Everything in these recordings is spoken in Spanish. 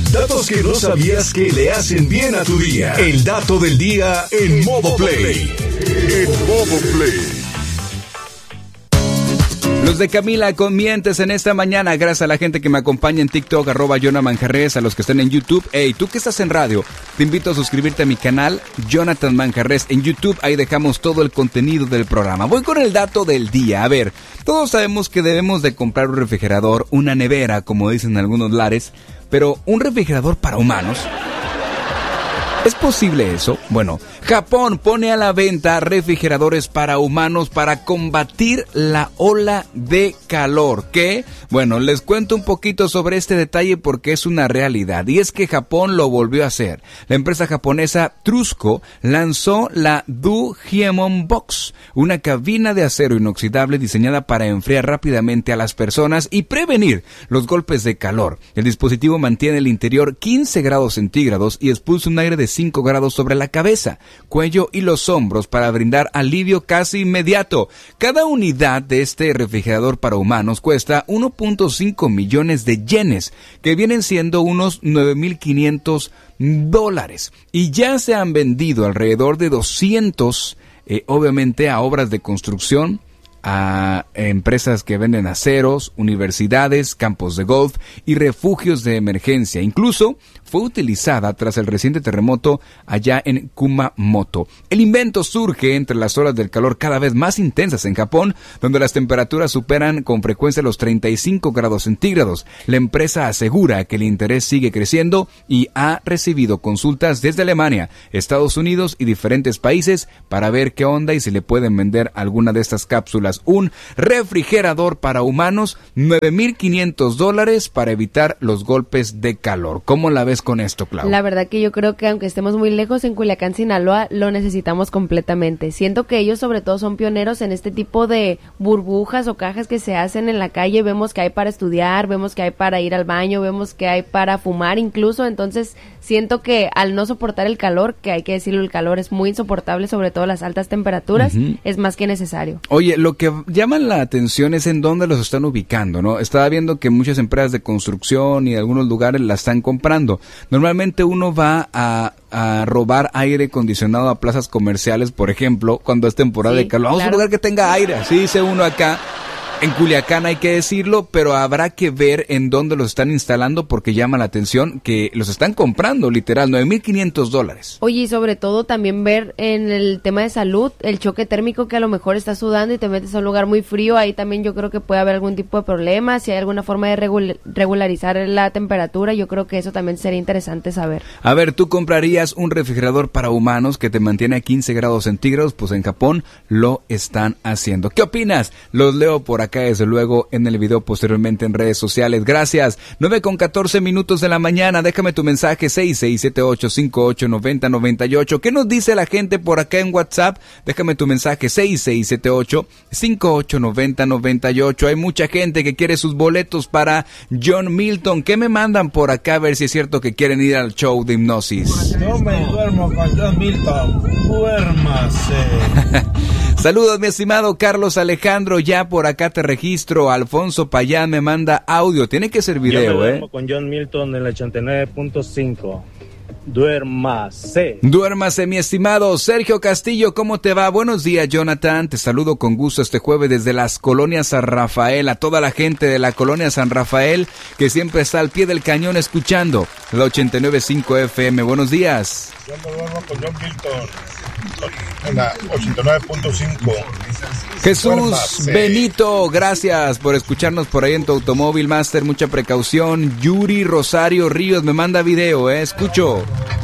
Datos que no sabías que le hacen bien a tu día. El dato del día en Modo Play. En Modo Play. Los de Camila con Mientes en esta mañana, gracias a la gente que me acompaña en TikTok, @Jonah Manjarres, a los que están en YouTube. Hey, tú que estás en radio, te invito a suscribirte a mi canal, Jonathan Manjarres, en YouTube. Ahí dejamos todo el contenido del programa. Voy con el dato del día. A ver, todos sabemos que debemos de comprar un refrigerador, una nevera, como dicen algunos lares, pero un refrigerador para humanos. ¿Es posible eso? Bueno, Japón pone a la venta refrigeradores para humanos para combatir la ola de calor. ¿Qué? Bueno, les cuento un poquito sobre este detalle porque es una realidad. Y es que Japón lo volvió a hacer. La empresa japonesa Trusco lanzó la Do-Hyemon Box, una cabina de acero inoxidable diseñada para enfriar rápidamente a las personas y prevenir los golpes de calor. El dispositivo mantiene el interior 15 grados centígrados y expulsa un aire de 5 grados sobre la cabeza, cuello y los hombros para brindar alivio casi inmediato. Cada unidad de este refrigerador para humanos cuesta 1.5 millones de yenes, que vienen siendo unos $9,500. Y ya se han vendido alrededor de 200, obviamente a obras de construcción, a empresas que venden aceros, universidades, campos de golf y refugios de emergencia. Incluso fue utilizada tras el reciente terremoto allá en Kumamoto. El invento surge entre las olas del calor cada vez más intensas en Japón, donde las temperaturas superan con frecuencia los 35 grados centígrados. La empresa asegura que el interés sigue creciendo y ha recibido consultas desde Alemania, Estados Unidos y diferentes países para ver qué onda y si le pueden vender alguna de estas cápsulas. Un refrigerador para humanos, $9,500 para evitar los golpes de calor. ¿Cómo la ves con esto, Clau? La verdad que yo creo que aunque estemos muy lejos, en Culiacán, Sinaloa, lo necesitamos completamente. Siento que ellos sobre todo son pioneros en este tipo de burbujas o cajas que se hacen en la calle. Vemos que hay para estudiar, vemos que hay para ir al baño, vemos que hay para fumar incluso. Entonces siento que al no soportar el calor, que hay que decirlo, el calor es muy insoportable, sobre todo las altas temperaturas, es más que necesario. Oye, lo que llama la atención es en dónde los están ubicando, ¿no? Estaba viendo que muchas empresas de construcción y algunos lugares la están comprando. Normalmente uno va a robar aire acondicionado a plazas comerciales, por ejemplo, cuando es temporada de calor. Vamos a un lugar que tenga aire, así dice uno acá. En Culiacán hay que decirlo, pero habrá que ver en dónde los están instalando porque llama la atención que los están comprando, literal, $9,500. Oye, y sobre todo también ver en el tema de salud, el choque térmico, que a lo mejor estás sudando y te metes a un lugar muy frío, ahí también yo creo que puede haber algún tipo de problema, si hay alguna forma de regularizar la temperatura, yo creo que eso también sería interesante saber. A ver, ¿tú comprarías un refrigerador para humanos que te mantiene a 15 grados centígrados? Pues en Japón lo están haciendo. ¿Qué opinas? Los leo por acá, desde luego, en el video posteriormente en redes sociales. Gracias. 9:14 de la mañana. Déjame tu mensaje 6678589098. ¿Qué nos dice la gente por acá en WhatsApp? Déjame tu mensaje 6678589098. Hay mucha gente que quiere sus boletos para John Milton. ¿Qué me mandan por acá? A ver si es cierto que quieren ir al show de hipnosis. Yo me duermo con John Milton. Duérmase. Saludos, mi estimado Carlos Alejandro. Ya por acá te registro. Alfonso Payán me manda audio. Tiene que ser video, Yo me duermo con John Milton en el 89.5. Duérmase. Duérmase, mi estimado Sergio Castillo. ¿Cómo te va? Buenos días, Jonathan. Te saludo con gusto este jueves desde las colonias San Rafael. A toda la gente de la colonia San Rafael que siempre está al pie del cañón escuchando la 89.5 FM. Buenos días. Yo me duermo con John Milton en la 89.5. Jesús Duérmase. Benito, gracias por escucharnos por ahí en tu automóvil, Master, mucha precaución. Yuri Rosario Ríos me manda video, escucho.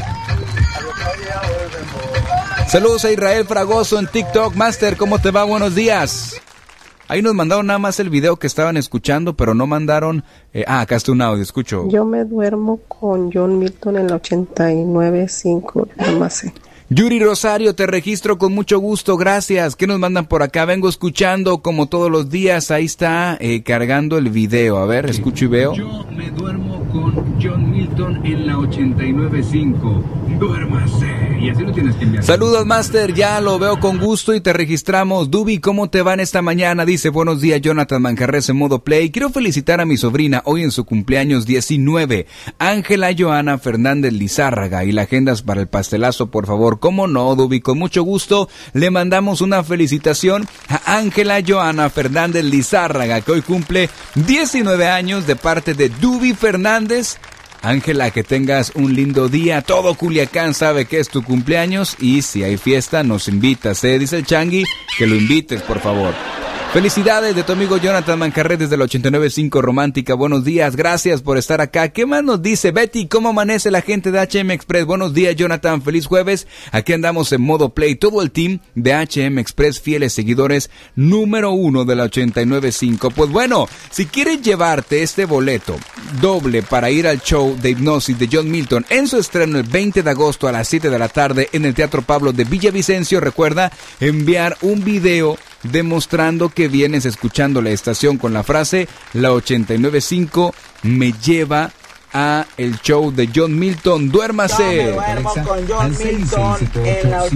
Saludos a Israel Fragoso en TikTok. Master, ¿cómo te va? Buenos días. Ahí nos mandaron nada más el video que estaban escuchando, pero no mandaron... acá está un audio, escucho. Yo me duermo con John Milton en la 89.5. Duérmase. Yuri Rosario, te registro con mucho gusto, gracias. ¿Qué nos mandan por acá? Vengo escuchando como todos los días, ahí está cargando el video. A ver, escucho y veo. Yo me duermo con John Milton en la 89.5. Duérmase. Y así lo tienes que enviar. Saludos, Master, ya lo veo con gusto y te registramos. Dubi, ¿cómo te van esta mañana? Dice, buenos días, Jonathan Manjarres en modo play. Quiero felicitar a mi sobrina hoy en su cumpleaños 19, Ángela Joana Fernández Lizárraga. Y la agenda es para el pastelazo, por favor. ¿Cómo no, Dubi? Con mucho gusto le mandamos una felicitación a Ángela Joana Fernández Lizárraga, que hoy cumple 19 años de parte de Dubi Fernández. Ángela, que tengas un lindo día. Todo Culiacán sabe que es tu cumpleaños y si hay fiesta nos invitas, dice el Changui, que lo invites, por favor. Felicidades de tu amigo Jonathan Manjarres desde el 89.5 Romántica. Buenos días, gracias por estar acá. ¿Qué más nos dice Betty? ¿Cómo amanece la gente de HM Express? Buenos días, Jonathan, feliz jueves. Aquí andamos en modo play, todo el team de HM Express, fieles seguidores número 1 de la 89.5. Pues bueno, si quieres llevarte este boleto doble para ir al show de hipnosis de John Milton en su estreno el 20 de agosto a las 7 de la tarde en el Teatro Pablo de Villavicencio, recuerda enviar un video demostrando que vienes escuchando la estación con la frase la 89.5 me lleva a el show de John Milton. Duérmase. Yo me duermo con John Milton en la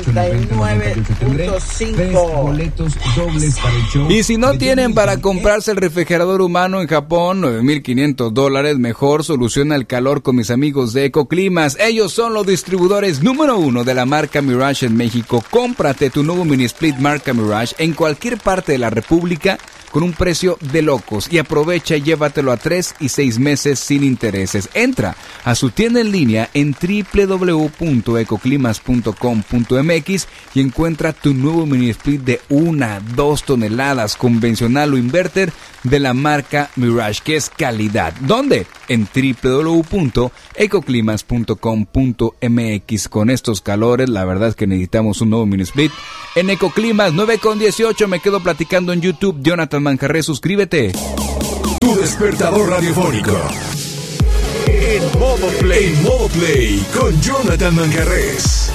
89.5. Y si no tienen para comprarse el refrigerador humano en Japón, $9,500, mejor soluciona el calor con mis amigos de Ecoclimas. Ellos son los distribuidores número 1 de la marca Mirage en México. Cómprate tu nuevo mini split marca Mirage en cualquier parte de la República con un precio de locos y aprovecha y llévatelo a 3 y 6 meses sin intereses. Entra a su tienda en línea en www.ecoclimas.com.mx y encuentra tu nuevo mini split de 1-2 toneladas convencional o inverter de la marca Mirage, que es calidad. ¿Dónde? En www.ecoclimas.com.mx. Con estos calores, la verdad es que necesitamos un nuevo mini split en Ecoclimas. 9:18, me quedo platicando en YouTube. Jonathan Manjarres, suscríbete. Tu despertador radiofónico. En modo play con Jonathan Manjarres.